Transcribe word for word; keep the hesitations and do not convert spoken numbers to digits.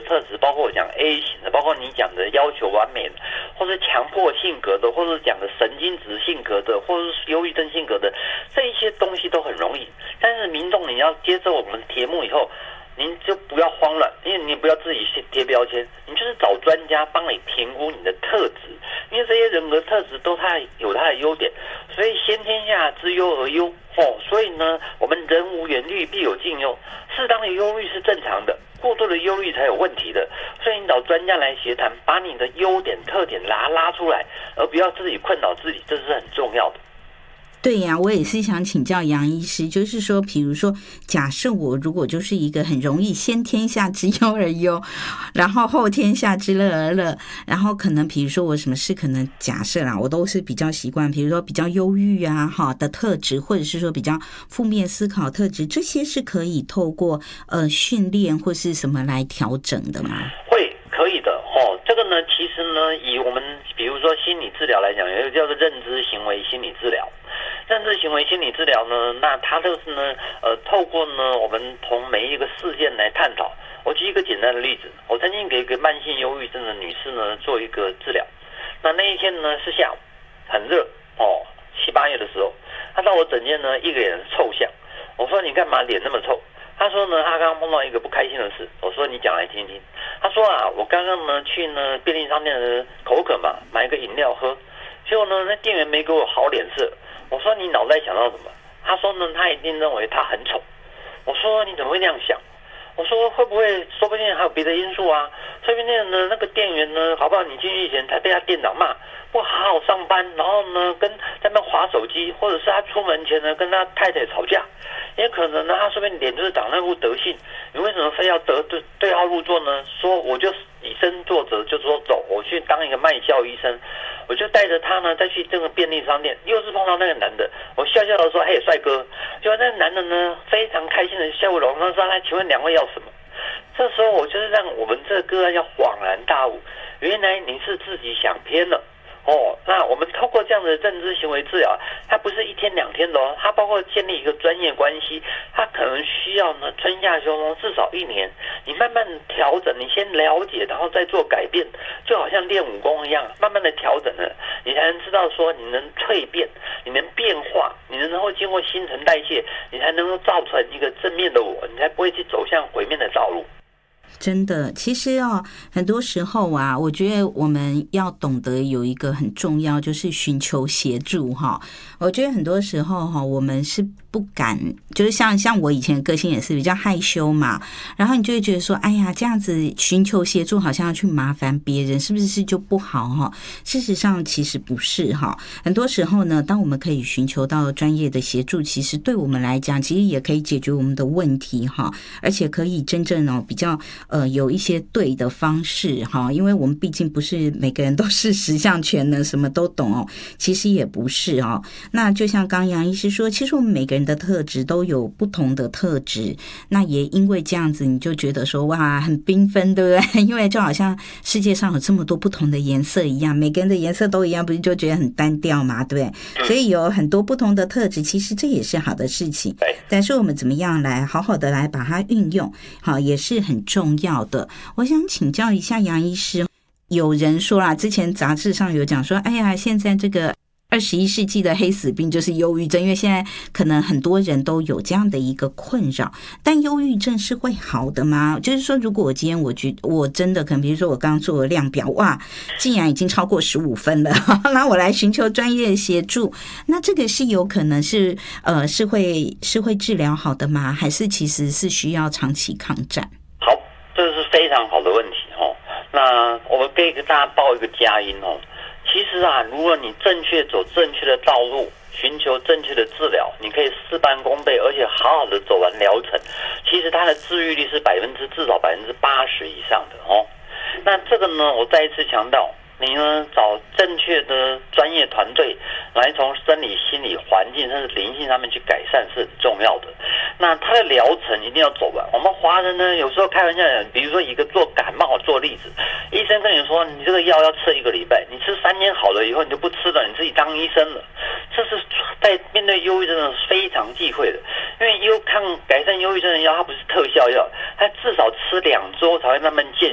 特质，包括我讲 A 型的，包括你讲的要求完美的，或是强迫性格的，或是讲的神经质性格的，或者是忧郁症性格的，这一些东西都很容易。但是民众你要接受我们题目以后，您就不要慌乱，因为你不要自己贴标签，你就是找专家帮你评估你的特质，因为这些人格特质都它有它的优点，所以先天下之忧而忧哦。所以呢，我们人无远虑，必有近忧，适当的忧虑是正常的，过度的忧虑才有问题的。所以你找专家来协谈，把你的优点特点拉拉出来，而不要自己困扰自己，这是很重要的。 对呀、啊，我也是想请教杨医师，就是说比如说假设我如果就是一个很容易先天下之忧而忧，然后后天下之乐而乐，然后可能比如说我什么事可能假设啦，我都是比较习惯比如说比较忧郁啊哈的特质，或者是说比较负面思考特质，这些是可以透过呃训练或是什么来调整的吗？ 会可以的哦。这个呢其实呢以我们比如说心理治疗来讲，有一个叫做认知行为心理治疗。认知行为心理治疗呢，那它就是呢，呃，透过呢，我们从每一个事件来探讨。我举一个简单的例子，我曾经给一个慢性忧郁症的女士呢做一个治疗。那那一天呢是下午，很热哦，七八月的时候，她到我诊间呢，一个人臭相。我说你干嘛脸那么臭？她说呢，她刚刚碰到一个不开心的事。我说你讲来听听。她说啊，我刚刚呢去呢便利商店的口渴嘛，买一个饮料喝，结果呢那店员没给我好脸色。我说你脑袋想到什么？他说呢，他一定认为他很丑。我说你怎么会这样想？我说会不会说不定还有别的因素啊？说不定呢那个店员呢，好不好？你进去以前才被他店长骂，不好好上班，然后呢跟在那边滑手机，或者是他出门前呢跟他太太吵架，也可能呢他说不定脸就是长那副德性。你为什么非要得对对号入座呢？说我就以身作则，就说走，我去当一个卖笑医生。我就带着他呢，再去这个便利商店，又是碰到那个男的，我笑笑的说：“嘿，帅哥。”结果那个男的呢，非常开心的笑容，他说：“来，请问两位要什么？”这时候我就是让我们这个个案要恍然大悟，原来你是自己想偏了。哦，那我们透过这样的认知行为治疗，它不是一天两天的哦，它包括建立一个专业关系，它可能需要呢春夏秋冬至少一年，你慢慢调整，你先了解，然后再做改变，就好像练武功一样，慢慢的调整了，你才能知道说你能蜕变，你能变化，你能够经过新陈代谢，你才能够造成一个正面的我，你才不会去走向毁灭的道路。 真的，其实哦，很多时候啊，我觉得我们要懂得有一个很重要，就是寻求协助哈。我觉得很多时候哈，我们是不敢，就是像像我以前的个性也是比较害羞嘛，然后你就会觉得说，哎呀，这样子寻求协助好像要去麻烦别人，是不是就不好哈？事实上其实不是哈。很多时候呢，当我们可以寻求到专业的协助，其实对我们来讲，其实也可以解决我们的问题哈，而且可以真正哦比较。呃，有一些对的方式哈，因为我们毕竟不是每个人都是十项全能，什么都懂哦，其实也不是哦。那就像刚杨医师说，其实我们每个人的特质都有不同的特质，那也因为这样子，你就觉得说哇，很缤纷，对不对？因为就好像世界上有这么多不同的颜色一样，每个人的颜色都一样，不是就觉得很单调嘛，对不对？所以有很多不同的特质，其实这也是好的事情。但是我们怎么样来好好的来把它运用，好也是很重要。要的，我想请教一下杨医师，有人说啦，之前杂志上有讲说，哎呀，现在这个二十一世纪的黑死病就是忧郁症，因为现在可能很多人都有这样的一个困扰，但忧郁症是会好的吗？就是说，如果我今天我觉我真的可能，比如说我刚刚做了量表，哇，竟然已经超过十五分了，那我来寻求专业协助，那这个是有可能是呃是会是会治疗好的吗？还是其实是需要长期抗战？ 这是非常好的问题哦。那我们可以给大家报一个佳音哦。其实啊，如果你正确走正确的道路，寻求正确的治疗，你可以事半功倍，而且好好的走完疗程。其实它的治愈率是百分之至少百分之八十以上的哦。那这个呢，我再一次强调。你呢找正确的专业团队来从生理、心理、环境甚至灵性上面去改善是很重要的。那它的疗程一定要走完。我们华人呢有时候开玩笑讲，比如说一个做感冒做例子，医生跟你说你这个药要吃一个礼拜，你吃三天好了以后你就不吃了，你自己当医生了。这是在面对忧郁症是非常忌讳的，因为忧抗改善忧郁症的药它不是特效药，它至少吃两周才会慢慢见